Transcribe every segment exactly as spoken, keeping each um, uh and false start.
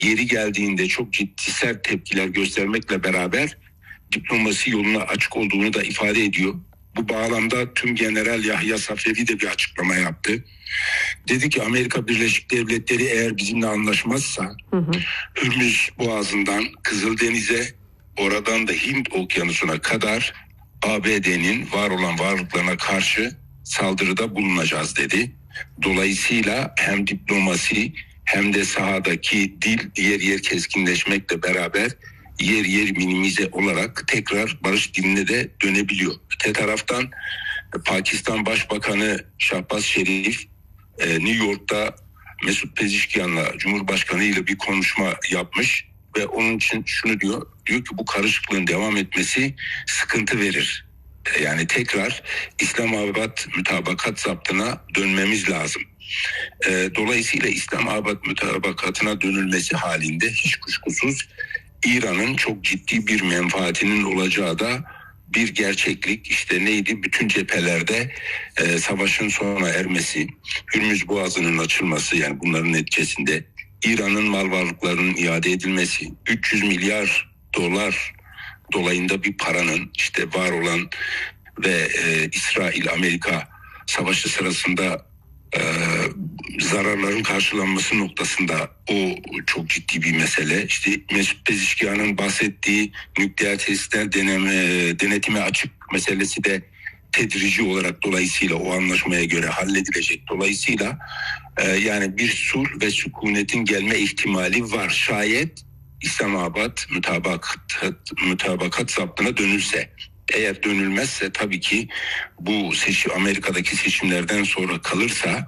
yeri geldiğinde çok ciddi sert tepkiler göstermekle beraber diplomasi yoluna açık olduğunu da ifade ediyor. Bu bağlamda Tümgeneral Yahya Safevi de bir açıklama yaptı. Dedi ki Amerika Birleşik Devletleri eğer bizimle anlaşmazsa hı hı. Hürmüz Boğazı'ndan Kızıldeniz'e, oradan da Hint Okyanusu'na kadar A B D'nin var olan varlıklarına karşı saldırıda bulunacağız dedi. Dolayısıyla hem diplomasi hem de sahadaki dil yer yer keskinleşmekle beraber yer yer minimize olarak tekrar barış diline de dönebiliyor. Öte taraftan Pakistan Başbakanı Şahbaz Şerif New York'ta Mesut Pezeshkian'la Cumhurbaşkanı ile bir konuşma yapmış ve onun için şunu diyor. Diyor ki bu karışıklığın devam etmesi sıkıntı verir. Yani tekrar İslamabad mütabakat zaptına dönmemiz lazım. Dolayısıyla İslamabad mütabakatına dönülmesi halinde hiç kuşkusuz İran'ın çok ciddi bir menfaatinin olacağı da bir gerçeklik. İşte neydi? Bütün cephelerde e, savaşın sona ermesi, Hürmüz Boğazı'nın açılması, yani bunların neticesinde İran'ın mal varlıklarının iade edilmesi, üç yüz milyar dolar dolayında bir paranın işte var olan ve e, İsrail-Amerika savaşı sırasında Ee, zararların karşılanması noktasında o çok ciddi bir mesele. İşte Mesut Pezeshkian'ın bahsettiği nükleer tesisler deneme, denetime açık meselesi de tedrici olarak dolayısıyla o anlaşmaya göre halledilecek. Dolayısıyla e, yani bir sulh ve sükunetin gelme ihtimali var. Şayet İslamabad mütabakat, mütabakat zaptına dönülse. Eğer dönülmezse tabii ki bu seçim, Amerika'daki seçimlerden sonra kalırsa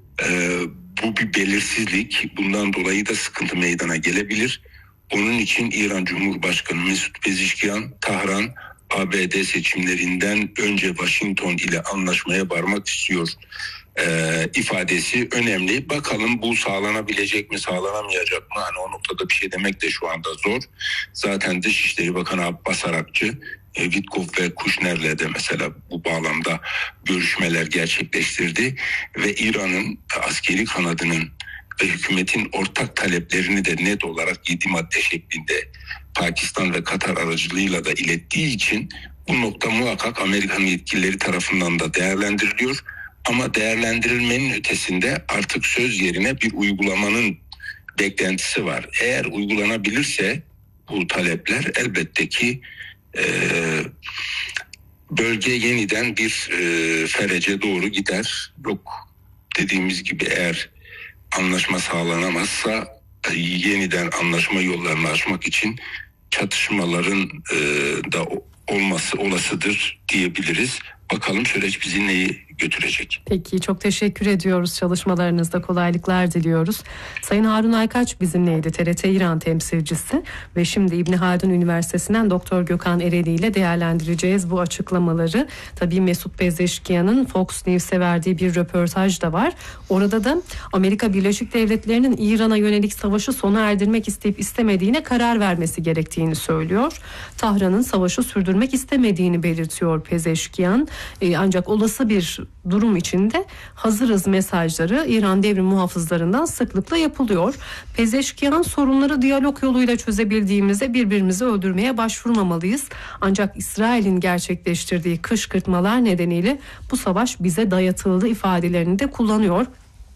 e, bu bir belirsizlik. Bundan dolayı da sıkıntı meydana gelebilir. Onun için İran Cumhurbaşkanı Mesut Pezeshkian, Tahran A B D seçimlerinden önce Washington ile anlaşmaya varmak istiyor e, ifadesi önemli. Bakalım bu sağlanabilecek mi, sağlanamayacak mı? Hani o noktada bir şey demek de şu anda zor. Zaten Dışişleri Bakanı Abbas Arakçı Witkoff ve Kushner'le de mesela bu bağlamda görüşmeler gerçekleştirdi ve İran'ın askeri kanadının ve hükümetin ortak taleplerini de net olarak yedi madde şeklinde Pakistan ve Katar aracılığıyla da ilettiği için bu nokta muhakkak Amerikan yetkilileri tarafından da değerlendiriliyor. Ama değerlendirilmenin ötesinde artık söz yerine bir uygulamanın beklentisi var. Eğer uygulanabilirse bu talepler elbette ki Ee, bölge yeniden bir e, ferece doğru gider. Yok dediğimiz gibi eğer anlaşma sağlanamazsa e, yeniden anlaşma yollarını açmak için çatışmaların e, da olması olasıdır diyebiliriz. Bakalım süreç bizi neyi götürecek. Peki, çok teşekkür ediyoruz. Çalışmalarınızda kolaylıklar diliyoruz. Sayın Harun Aykaç bizimleydi, T R T İran temsilcisi ve şimdi İbn Haldun Üniversitesi'nden Doktor Gökhan Ereli ile değerlendireceğiz bu açıklamaları. Tabii Mesut Pezeshkian'ın Fox News'e verdiği bir röportaj da var. Orada da Amerika Birleşik Devletleri'nin İran'a yönelik savaşı sona erdirmek isteyip istemediğine karar vermesi gerektiğini söylüyor. Tahran'ın savaşı sürdürmek istemediğini belirtiyor Pezeshkian. Ee, ancak olası bir durum içinde hazırız mesajları İran devrim muhafızlarından sıklıkla yapılıyor. Pezeshkian sorunları diyalog yoluyla çözebildiğimizde birbirimizi öldürmeye başvurmamalıyız. Ancak İsrail'in gerçekleştirdiği kışkırtmalar nedeniyle bu savaş bize dayatıldı ifadelerini de kullanıyor.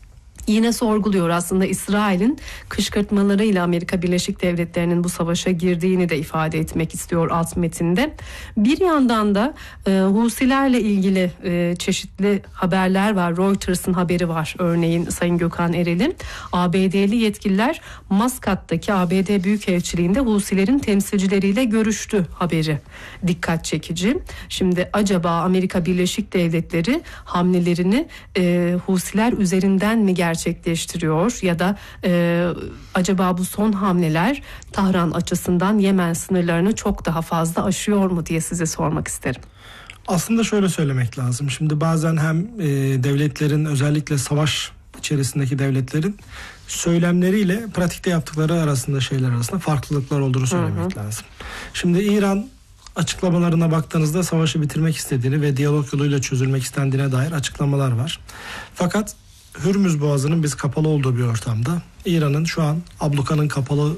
Yine sorguluyor aslında İsrail'in kışkırtmalarıyla Amerika Birleşik Devletleri'nin bu savaşa girdiğini de ifade etmek istiyor alt metinde. Bir yandan da e, Husilerle ilgili e, çeşitli haberler var. Reuters'ın haberi var örneğin Sayın Gökhan Erel'in. A B D'li yetkililer Maskat'taki A B D Büyükelçiliğinde Husilerin temsilcileriyle görüştü haberi. Dikkat çekici. Şimdi acaba Amerika Birleşik Devletleri hamlelerini e, Husiler üzerinden mi gerçekleştiriyor? gerçekleştiriyor ya da e, acaba bu son hamleler Tahran açısından Yemen sınırlarını çok daha fazla aşıyor mu diye size sormak isterim. Aslında şöyle söylemek lazım. Şimdi bazen hem e, devletlerin, özellikle savaş içerisindeki devletlerin söylemleriyle pratikte yaptıkları arasında şeyler arasında farklılıklar olduğunu söylemek hı hı. lazım. Şimdi İran açıklamalarına baktığınızda savaşı bitirmek istediğini ve diyalog yoluyla çözülmek istendiğine dair açıklamalar var. Fakat Hürmüz Boğazı'nın biz kapalı olduğu bir ortamda İran'ın şu an ablukanın kapalı